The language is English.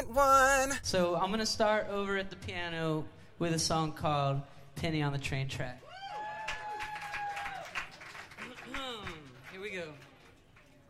101.1. So I'm going to start over at the piano with a song called Penny on the Train Track. Here we go.